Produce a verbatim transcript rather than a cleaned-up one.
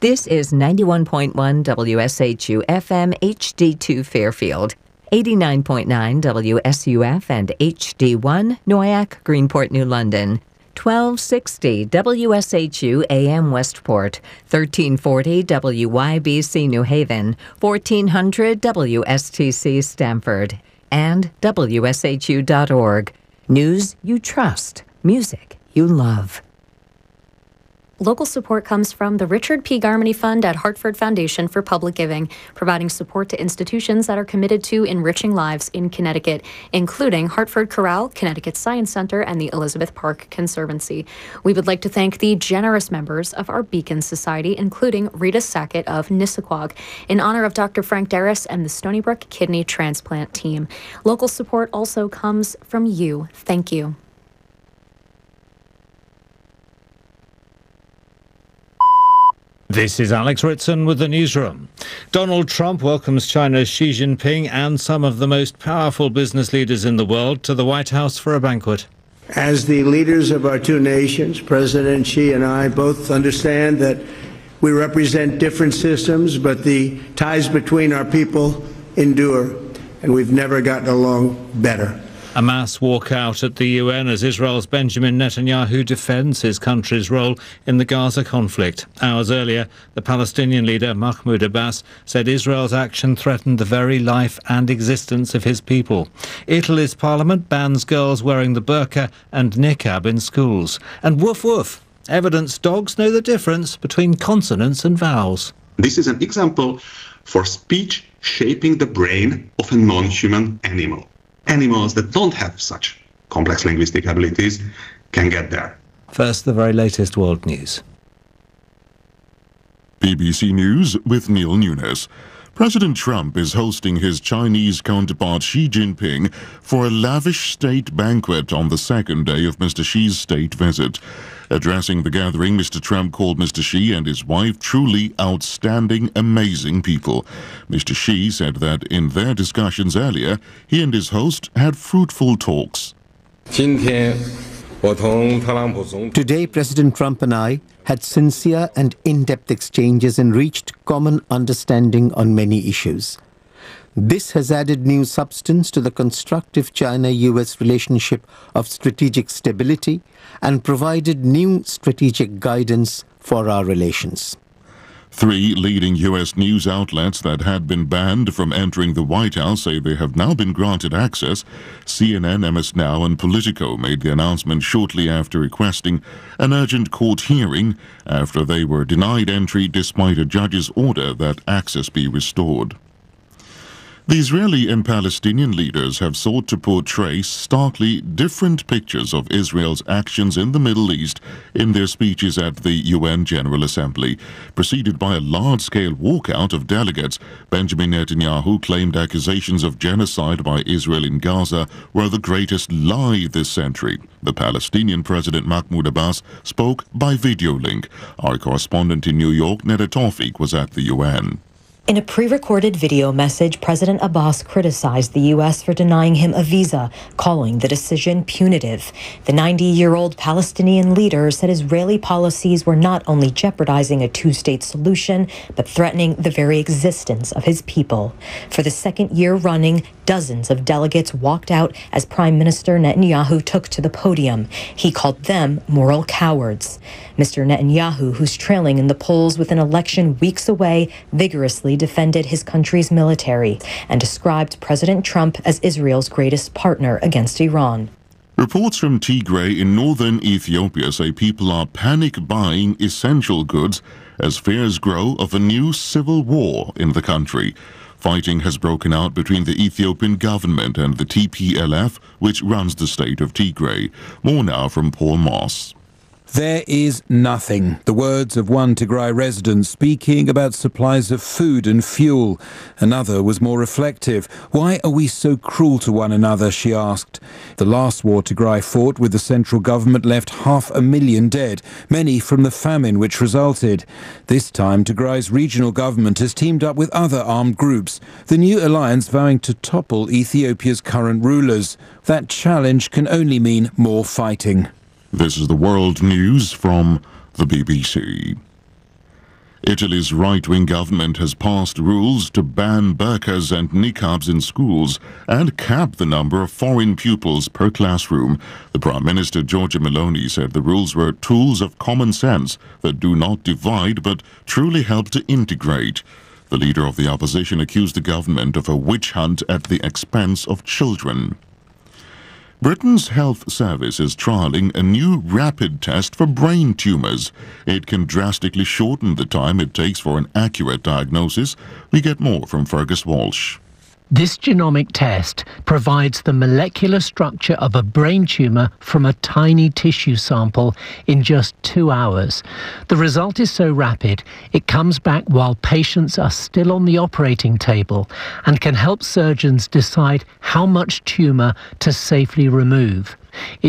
This is ninety-one point one W S H U F M H D two Fairfield, eighty-nine point nine W S U F and H D one Noyac, Greenport, New London, twelve sixty W S H U A M Westport, thirteen forty W Y B C New Haven, fourteen hundred W S T C Stamford, and W S H U dot org. News you trust, music you love. Local support comes from the Richard P. Garmany Fund at Hartford Foundation for Public Giving, providing support to institutions that are committed to enriching lives in Connecticut, including Hartford Chorale, Connecticut Science Center, and the Elizabeth Park Conservancy. We would like to thank the generous members of our Beacon Society, including Rita Sackett of Nissaquag, in honor of Doctor Frank Darris and the Stony Brook Kidney Transplant Team. Local support also comes from you. Thank you. This is Alex Ritson with the newsroom. Donald Trump welcomes China's Xi Jinping and some of the most powerful business leaders in the world to the White House for a banquet. As the leaders of our two nations, President Xi and I both understand that we represent different systems, but the ties between our people endure, and we've never gotten along better. A mass walkout at the U N as Israel's Benjamin Netanyahu defends his country's role in the Gaza conflict. Hours earlier, the Palestinian leader Mahmoud Abbas said Israel's action threatened the very life and existence of his people. Italy's parliament bans girls wearing the burqa and niqab in schools. And woof woof, evidence dogs know the difference between consonants and vowels. This is an example for speech shaping the brain of a non-human animal. Animals that don't have such complex linguistic abilities can get there. First, the very latest world news. B B C News with Neil Nunes. President Trump is hosting his Chinese counterpart Xi Jinping for a lavish state banquet on the second day of Mister Xi's state visit. Addressing the gathering, Mister Trump called Mister Xi and his wife truly outstanding, amazing people. Mister Xi said that in their discussions earlier, he and his host had fruitful talks. Today, President Trump and I had sincere and in-depth exchanges and reached common understanding on many issues. This has added new substance to the constructive China U S relationship of strategic stability and provided new strategic guidance for our relations. Three leading U S news outlets that had been banned from entering the White House say they have now been granted access. C N N, M S Now and Politico made the announcement shortly after requesting an urgent court hearing after they were denied entry despite a judge's order that access be restored. The Israeli and Palestinian leaders have sought to portray starkly different pictures of Israel's actions in the Middle East in their speeches at the U N General Assembly. Preceded by a large-scale walkout of delegates, Benjamin Netanyahu claimed accusations of genocide by Israel in Gaza were the greatest lie this century. The Palestinian President Mahmoud Abbas spoke by video link. Our correspondent in New York, Neda Tawfiq, was at the U N. In a pre-recorded video message, President Abbas criticized the U S for denying him a visa, calling the decision punitive. The ninety-year-old Palestinian leader said Israeli policies were not only jeopardizing a two-state solution, but threatening the very existence of his people. For the second year running, dozens of delegates walked out as Prime Minister Netanyahu took to the podium. He called them moral cowards. Mister Netanyahu, who's trailing in the polls with an election weeks away, vigorously defended his country's military and described President Trump as Israel's greatest partner against Iran. Reports from Tigray in northern Ethiopia say people are panic buying essential goods as fears grow of a new civil war in the country. Fighting has broken out between the Ethiopian government and the T P L F, which runs the state of Tigray. More now from Paul Moss. There is nothing. The words of one Tigray resident speaking about supplies of food and fuel. Another was more reflective. Why are we so cruel to one another, she asked. The last war Tigray fought with the central government left half a million dead, many from the famine which resulted. This time Tigray's regional government has teamed up with other armed groups, the new alliance vowing to topple Ethiopia's current rulers. That challenge can only mean more fighting. This is the world news from the B B C. Italy's right-wing government has passed rules to ban burqas and niqabs in schools and cap the number of foreign pupils per classroom. The Prime Minister, Giorgia Meloni, said the rules were tools of common sense that do not divide but truly help to integrate. The leader of the opposition accused the government of a witch hunt at the expense of children. Britain's Health Service is trialling a new rapid test for brain tumours. It can drastically shorten the time it takes for an accurate diagnosis. We get more from Fergus Walsh. This genomic test provides the molecular structure of a brain tumour from a tiny tissue sample in just two hours. The result is so rapid, it comes back while patients are still on the operating table and can help surgeons decide how much tumour to safely remove. It